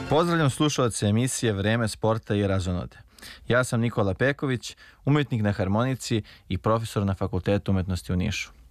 Pozdravljam slušalce emisije Vreme sporta i razonode. Ja sam Nikola Peković, umjetnik na harmonici i profesor na Fakultetu umetnosti u Nišu.